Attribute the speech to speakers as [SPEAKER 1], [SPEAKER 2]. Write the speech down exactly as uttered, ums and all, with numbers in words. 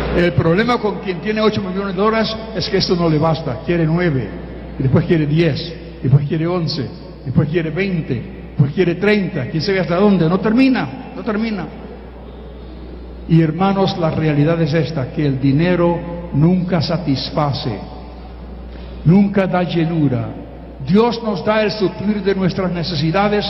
[SPEAKER 1] El problema con quien tiene ocho millones de dólares es que esto no le basta, quiere nueve, y después quiere diez, y después quiere once, y después quiere veinte, después quiere treinta, quién sabe hasta dónde, no termina, no termina. Y hermanos, la realidad es esta, que el dinero nunca satisface, nunca da llenura. Dios nos da el suplir de nuestras necesidades